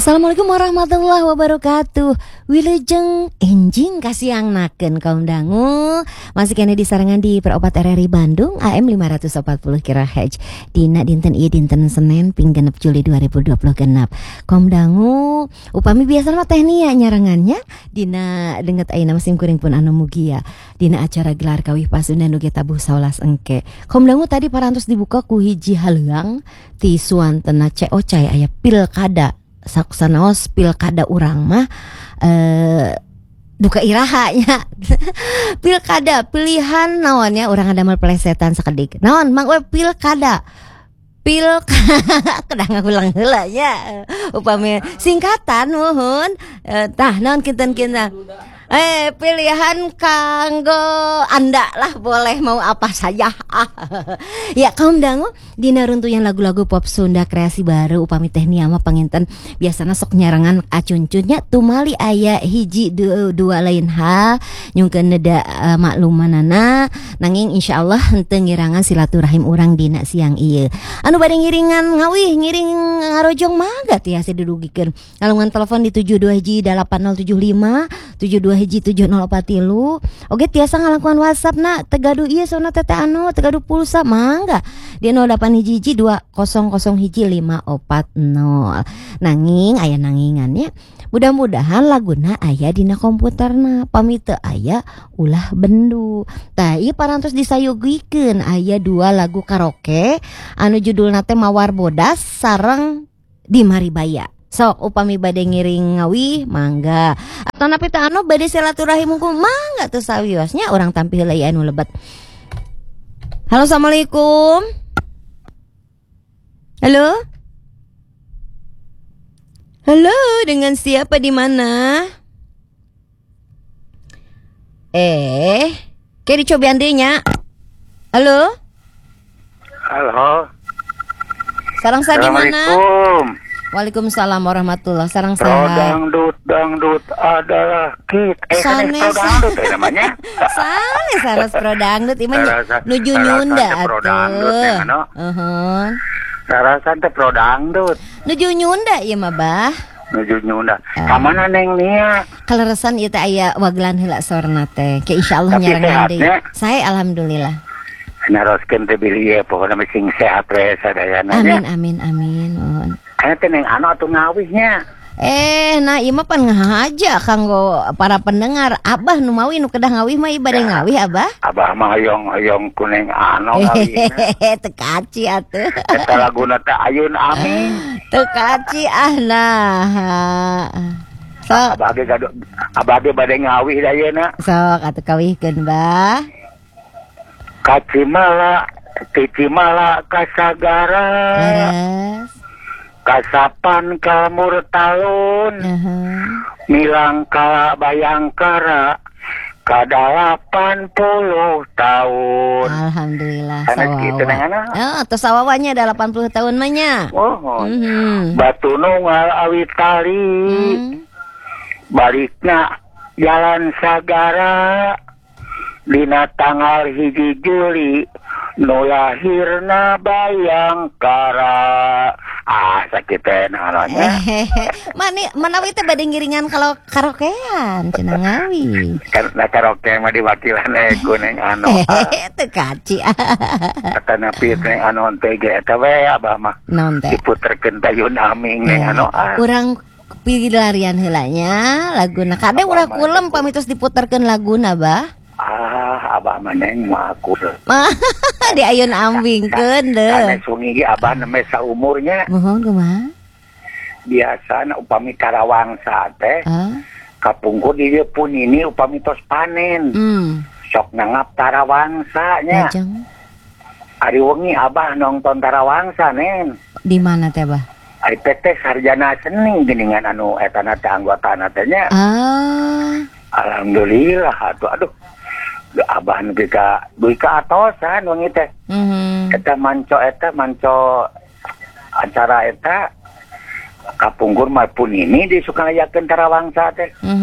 Assalamualaikum warahmatullahi wabarakatuh. Wilujeng enjing kasiang naken kaum dangu. Masih kene disarangan di Peropat RRI Bandung AM 540 kHz. Dina dinten ieu dinten Senin ping genep Juli 2020 genep. Kaum dangu upami biasa mah teh nia nyarangannya dina denget ayeuna musim kuring pun anu mugia. Dina acara gelar kawih Pasundan nuge tabuh 11 engke. Kaum dangu tadi parantos dibuka ku hiji haleuang ti suantena COC aya pilkada. Saksanaos pilkada urang mah duka irahanya pilkada pilihan naonnya urang adamel pelesetan sakedik naon mang we pilkada kadang ngulang heula nya upami singkatan nuhun tah naon kinten-kinten pilihan kanggo Anda lah boleh mau apa saja. Ya kaum dangu dina runtuyan lagu-lagu pop Sunda kreasi baru upami teh nia mah panginten biasana sok nyarangan acuncunnya tumali aya hiji dua lain hal nyungkeun neda maklumanana nanging insyaallah henteu ngirangan silaturahim urang dina siang ieu. Anu bade ngiringan ngawih ngiring ngarojong mangga tiasa didugikeun. Ngalungan telepon di 72 hiji 8075 72 hiji 7043. Oge tiasa ngalakuan WhatsApp na tegadu ieu sona tete anu tegadu pulsa mangga di 08 hiji 200 hiji 540. Nanging aya nangingannya mudah-mudahan laguna aya dina komputerna pami teu aya ulah bendu. Tah ieu parantos disayogikeun aya 2 lagu karaoke anu judulna teh Mawar Bodas sareng Di Maribaya. Sok upami bade ngiring ngawih mangga atau napi teh anu bade silaturahim hukum mangga teu sawiosnya urang tampi heula anu lebat. Halo, assalamualaikum. Halo, halo, dengan siapa di mana? Kayak dicobian deh nya. Halo, halo. Sarang sa di mana? Assalamualaikum. Waalaikumsalam warahmatullah. Sarang saha. Dangdut adalah kita. Sanes dangdut namanya. Sanes saras pro dangdut imah nuju nyunda atuh. Sarasan teh pro dangdut. Nuju nyunda ieu mah bah. Nuju nyunda. Ka mana Neng Nia? Kaleresan ieu teh aya wagelan heula sorna teh. Ke insyaallah nyarangan deui. Sae alhamdulillah. Naroskeun teh bili ieu pokona sing sehat we sadayana. Amin. Mohon. Aya teh Neng anu atuh ngawihnya. Nah ieu mah pan ngahaja kanggo para pendengar. Abah nu mawi nu kedah ngawih mah ibadah ngawih Abah. Abah mah hayong ku Neng anu ngawihna. Teu kaci atuh. Eta laguna teh Ayun Amin. Teu kaci nah. Sok Abah ge bade ngawih da yeuna. Sok atuh kawihkeun Bah. Kacimala kasagara. Leres. Kasapan kamur talun. Milang kala bayangkara kadalapan 80 tahun. Alhamdulillah sawawa. Terus sawawanya ada 80 tahun mahnya. Batu nunggal awit tali. Balikna jalan sagara. Dina tanggal hiji Juli nu lahirna Bayangkara. Sakitena alanya. Manawi teh bade ngiringan kalau karaokean cenah ngawi. Karena karaoke mah diwakilan ku Neng anu. Teu kaci. Karena Neng anu teh ge eta we Abah mah. Naon teh? Diputerkeun Ayun Aming Neng anu. Urang pilarian heula nya laguna. Kade urang kulem pamitos diputerkeun laguna Bah. Abah mah Neng mah aku. Di Ayun Ambingkeun deuh. Ane sungi ge Abah nembe saumurnya. Mohon kumaha? Biasana upami karawangsa teh. Kapungkur di dieu pun ini upami tos panen. Sok nangap tarawangsa nya. Ari wengi Abah nonton tarawangsa Nen. Di mana teh Bah? Ari teh sarjana seni geuningan anu etana teh anggotana teh nya. Alhamdulillah aduh. Abah nu ka duit ka atosan wengi teh. Eta manco acara eta kapungkur mah pun ini disukayakeun tarawangsa teh.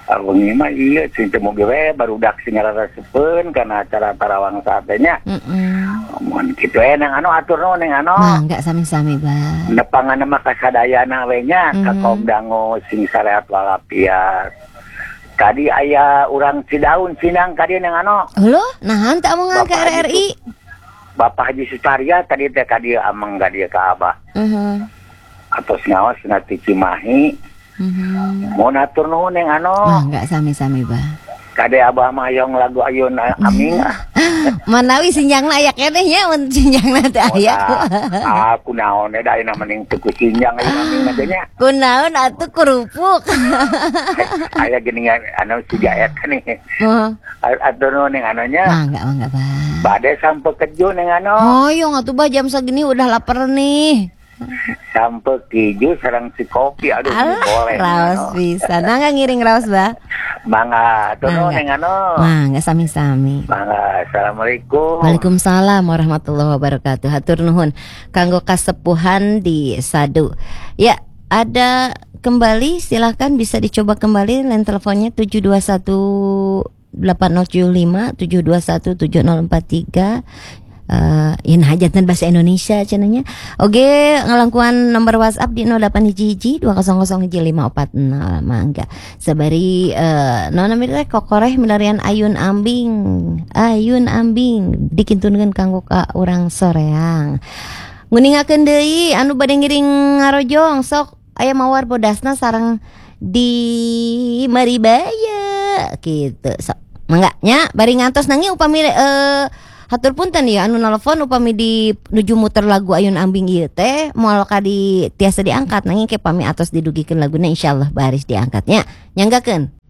Wengi mah iya sing teu mobil we barudak sing ngararesepeun kana acara tarawang satenya. Mun kitu nang anu atur nuhun nang anu. Mah enggak sami-sami Ba. Nepangan mah kasadayana we nya ka kaum dangu sing sareat walafiat. Tadi aya urang Cidaun Cinang kadi nang anu. Heuh, nahan teh omongan ka RRI. Bapak Haji Sutarya tadi teh kadi ameng kadi ka Abah. Atos ngaos nati Cimahi. Mau natur nuhun yang anu. Mah enggak sami-sami Ba. Kade Abah mayong lagu Ayun Aming. Manawi sinjangna aya keneh nya mun sinjangna teh aya. Aku naon da aya mending teu sinjang Ayun Aming teh nya. Kunaon atuh kerupuk. Aya geuning anu siga ayat nih. Atur nuhun yang anu nya. Mah enggak Ba. Bade sampai keju yang anu. Hoyong atuh Ba jam segini udah lapar nih. Sampai keju sareng si kopi aduh boleh. Raos bisa. Nangga ngiring raos Ba. Mangga turun yang anu. Mangga sami-sami. Mangga. Assalamualaikum. Waalaikumsalam warahmatullahi wabarakatuh. Hatur nuhun kanggo kasepuhan di Sadu. Ya, ada kembali silakan bisa dicoba kembali line teleponnya 721 8075 721 7043. Yen hajatan bahasa Indonesia cenanya. Oke, ngelangkuan nomor WhatsApp di 08 200 546 mangga. Sabari nona mirek kokoreh milarian Ayun Ambing. Ayun Ambing dikintunkeun kanggo ka urang soreang. Nguningakeun deui anu bade ngiring ngarojong sok aya mawar bodasna sareng di Maribaya kitu. Sok mangga nya bari ngantos nangi upami hatur punten ya anu nelpon upami di nuju muter lagu Ayun Ambing ieu teh moal kadi tiasa diangkat nanging ke pami atos didugikeun laguna insyaallah baris diangkatnya nyanggakeun